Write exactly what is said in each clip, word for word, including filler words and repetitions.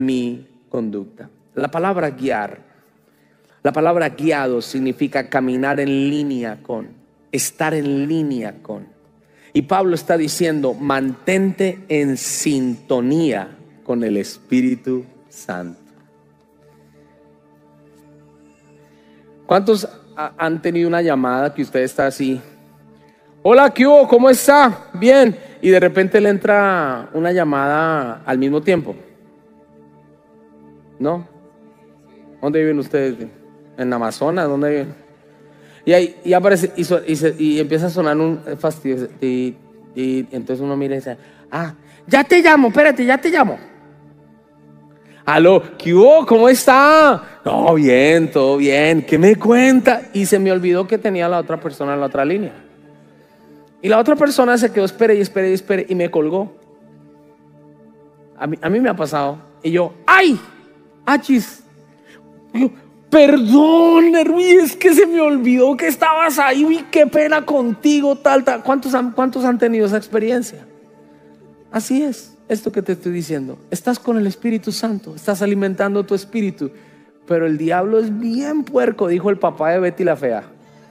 mi conducta. La palabra guiar, la palabra guiado significa caminar en línea con, estar en línea con. Y Pablo está diciendo, mantente en sintonía con el Espíritu Santo. ¿Cuántos han tenido una llamada que usted está así? Hola, ¿qué hubo? ¿Cómo está? Bien. Y de repente le entra una llamada al mismo tiempo. ¿No? ¿Dónde viven ustedes? ¿En Amazonas? ¿Dónde viven? Y ahí y aparece y, so, y, se, y empieza a sonar un fastidio. Y, y entonces uno mira y dice, ah, ya te llamo, espérate, ya te llamo. Aló, ¿qué hubo? ¿Cómo está? No, bien, todo bien. ¿Qué me cuenta? Y se me olvidó que tenía a la otra persona en la otra línea. Y la otra persona se quedó, espere y espere y espere, y me colgó. A mí, a mí me ha pasado. Y yo, ¡ay! ¡Achis! Yo, perdón, Ruiz, es que se me olvidó que estabas ahí. Uy, qué pena contigo, tal, tal. ¿Cuántos han, cuántos han tenido esa experiencia? Así es, esto que te estoy diciendo. Estás con el Espíritu Santo, estás alimentando tu espíritu. Pero el diablo es bien puerco, dijo el papá de Betty la Fea.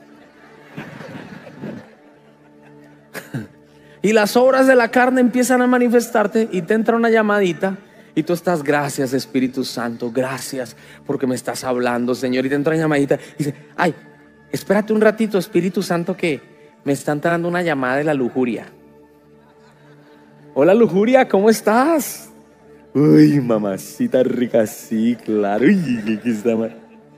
Y las obras de la carne empiezan a manifestarte y te entra una llamadita y tú estás, gracias Espíritu Santo, gracias porque me estás hablando, Señor. Y te entra una llamadita y dice, ay, espérate un ratito, Espíritu Santo, que me están dando una llamada de la lujuria. Hola lujuria, ¿cómo estás? Uy, mamacita rica, sí, claro. Uy, ¿qué está mal?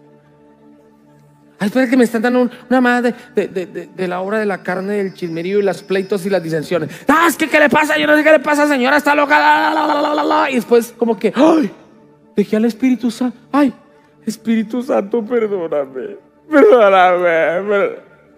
Ay, espera que me están dando un, una llamada de, de, de, de, de la obra de la carne, del chismerío y las pleitos y las disensiones. Ah, es que ¿qué le pasa? Yo no sé qué le pasa, señora, está loca. La, la, la, la, la, la. Y después como que, ay, dejé al Espíritu Santo. Ay, Espíritu Santo, perdóname. Perdóname, perdóname.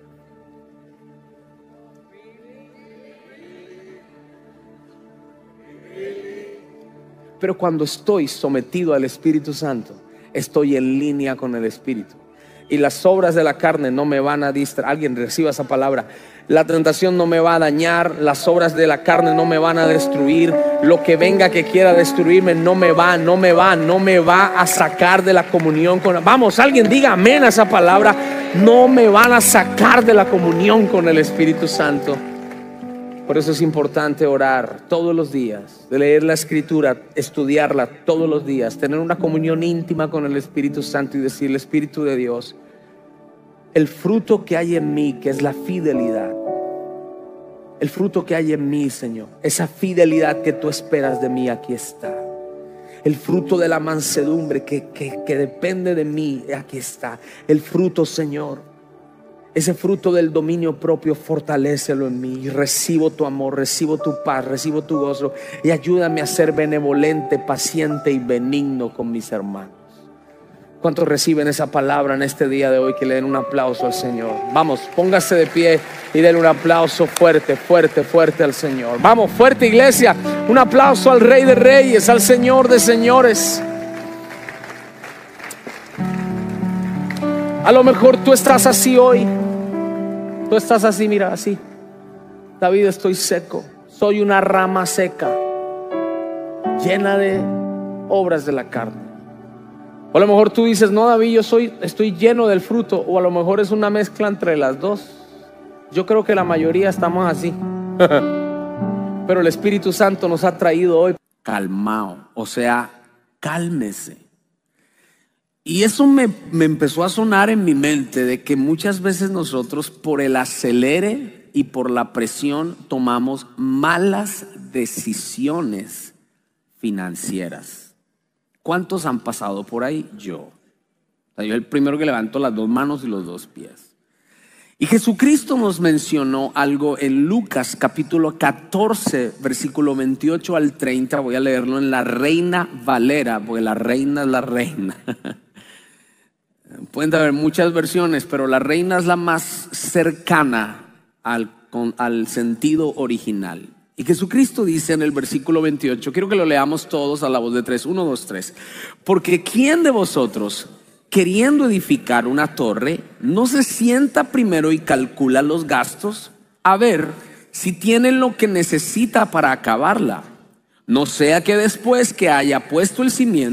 Pero cuando estoy sometido al Espíritu Santo, estoy en línea con el Espíritu. Y las obras de la carne no me van a distraer. Alguien reciba esa palabra. La tentación no me va a dañar. Las obras de la carne no me van a destruir. Lo que venga que quiera destruirme no me va, no me va, no me va a sacar de la comunión con... Vamos, alguien diga amén a esa palabra. No me van a sacar de la comunión con el Espíritu Santo. Por eso es importante orar todos los días, de leer la Escritura, estudiarla todos los días, tener una comunión íntima con el Espíritu Santo y decirle, Espíritu de Dios, el fruto que hay en mí, que es la fidelidad, el fruto que hay en mí, Señor, esa fidelidad que tú esperas de mí, aquí está. El fruto de la mansedumbre que, que, que depende de mí, aquí está. El fruto, Señor, ese fruto del dominio propio, fortalécelo en mí. Y recibo tu amor, recibo tu paz, recibo tu gozo. Y ayúdame a ser benevolente, paciente y benigno con mis hermanos. ¿Cuántos reciben esa palabra en este día de hoy? Que le den un aplauso al Señor. Vamos, póngase de pie y denle un aplauso fuerte, fuerte, fuerte al Señor. Vamos, fuerte iglesia. Un aplauso al Rey de Reyes, al Señor de Señores. A lo mejor tú estás así hoy. Tú estás así, mira, así. David, estoy seco. Soy una rama seca, llena de obras de la carne. O a lo mejor tú dices, no, David, yo soy, estoy lleno del fruto. O a lo mejor es una mezcla entre las dos. Yo creo que la mayoría estamos así. Pero el Espíritu Santo nos ha traído hoy calmado. O sea, cálmese. Y eso me, me empezó a sonar en mi mente de que muchas veces nosotros por el acelere y por la presión tomamos malas decisiones financieras. ¿Cuántos han pasado por ahí? Yo. O sea, yo el primero que levanto las dos manos y los dos pies. Y Jesucristo nos mencionó algo en Lucas capítulo catorce, versículo veintiocho al treinta. Voy a leerlo en la Reina Valera, porque la reina es la reina. Pueden haber muchas versiones, pero la reina es la más cercana al, con, al sentido original. Y Jesucristo dice en el versículo veintiocho, quiero que lo leamos todos a la voz de tres, uno, dos, tres. Porque ¿quién de vosotros, queriendo edificar una torre, no se sienta primero y calcula los gastos? A ver si tiene lo que necesita para acabarla. No sea que después que haya puesto el cimiento